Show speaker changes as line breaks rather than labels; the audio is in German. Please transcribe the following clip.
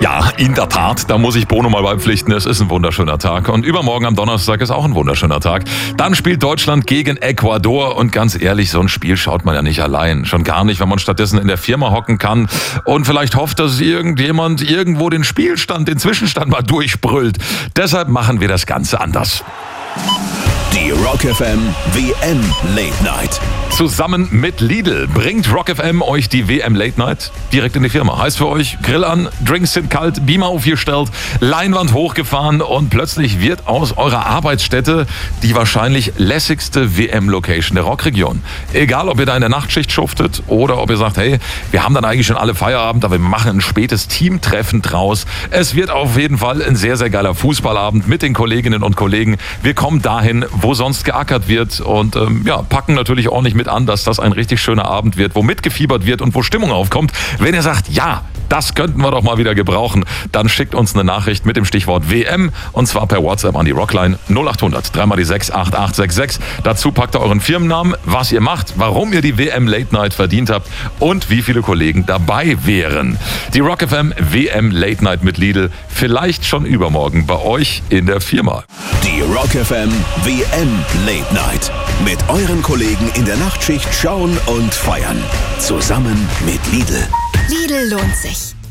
Ja, in der Tat, da muss ich Bono mal beipflichten. Es ist ein wunderschöner Tag. Und übermorgen am Donnerstag ist auch ein wunderschöner Tag. Dann spielt Deutschland gegen Ecuador. Und ganz ehrlich, so ein Spiel schaut man ja nicht allein. Schon gar nicht, wenn man stattdessen in der Firma hocken kann und vielleicht hofft, dass irgendjemand irgendwo den Spielstand, den Zwischenstand mal durchbrüllt. Deshalb machen wir das Ganze anders.
Die Rock FM WM Late Night.
Zusammen mit Lidl bringt Rock FM euch die WM Late Night direkt in die Firma. Heißt für euch, Grill an, Drinks sind kalt, Beamer aufgestellt, Leinwand hochgefahren und plötzlich wird aus eurer Arbeitsstätte die wahrscheinlich lässigste WM-Location der Rockregion. Egal, ob ihr da in der Nachtschicht schuftet oder ob ihr sagt, hey, wir haben dann eigentlich schon alle Feierabend, aber wir machen ein spätes Teamtreffen draus. Es wird auf jeden Fall ein sehr, sehr geiler Fußballabend mit den Kolleginnen und Kollegen. Wir kommen dahin, wo sonst geackert wird und packen natürlich ordentlich mit an, dass das ein richtig schöner Abend wird, wo mitgefiebert wird und wo Stimmung aufkommt. Wenn ihr sagt, ja, das könnten wir doch mal wieder gebrauchen, dann schickt uns eine Nachricht mit dem Stichwort WM und zwar per WhatsApp an die Rockline 0800 3 mal die 6 8866. Dazu packt ihr euren Firmennamen, was ihr macht, warum ihr die WM Late Night verdient habt und wie viele Kollegen dabei wären. Die Rock FM WM Late Night mit Lidl vielleicht schon übermorgen bei euch in der Firma.
Die Rock FM WM Late Night. Mit euren Kollegen in der Nachtschicht schauen und feiern. Zusammen mit Lidl.
Lidl lohnt sich.